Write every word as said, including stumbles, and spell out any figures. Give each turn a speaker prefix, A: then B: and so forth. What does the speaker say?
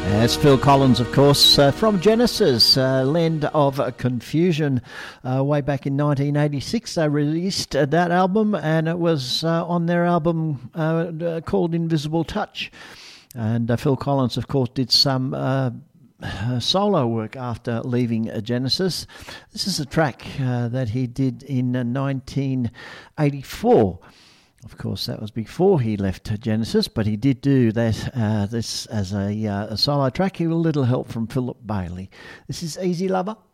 A: That's Phil Collins, of course, uh, from Genesis, uh, Land of Confusion. Uh, way back in nineteen eighty-six, they released uh, that album, and it was uh, on their album uh, called Invisible Touch. And uh, Phil Collins, of course, did some uh, solo work after leaving uh, Genesis. This is a track uh, that he did in uh, nineteen eighty-four. Of course, that was before he left Genesis, but he did do that uh, this as a, uh, a solo track with a little help from Philip Bailey. This is Easy Lover.